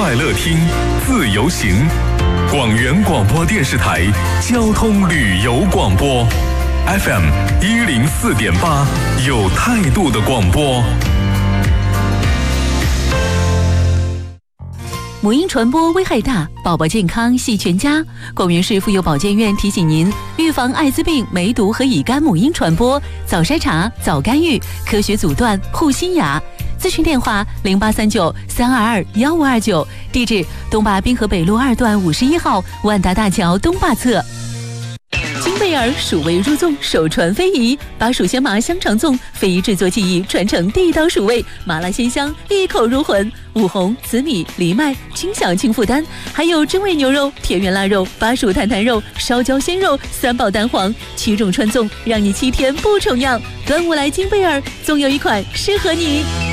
快乐听，自由行。广元广播电视台交通旅游广播 FM 104.8，有态度的广播。 母婴传播危害大，宝宝健康系全家。广元市妇幼保健院提醒您，预防艾滋病、梅毒和乙肝母婴传播，早筛查、早干预，科学阻断，护新雅。咨询电话0839-322-1529，地址东坝滨河北路2段51号万达大桥东坝侧。金贝尔蜀味入粽，首传非遗，把蜀鲜麻香肠粽非遗制作技艺传承地道蜀味，麻辣鲜香，一口入魂。五红、紫米、藜麦，轻享轻负担。还有真味牛肉、田园腊肉、巴蜀坦坛肉、烧焦鲜肉，三宝蛋黄，7种传粽，让你7天不重样。端午来金贝尔，总有一款适合你。